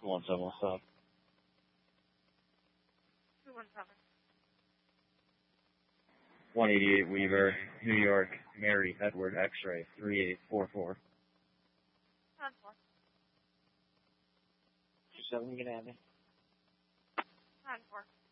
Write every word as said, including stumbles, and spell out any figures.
one seven, what's up? two one seven. one eighty-eight Weaver, New York, Mary Edward X-ray, three eight four four. ten four. two seven, you gonna have me? ten four.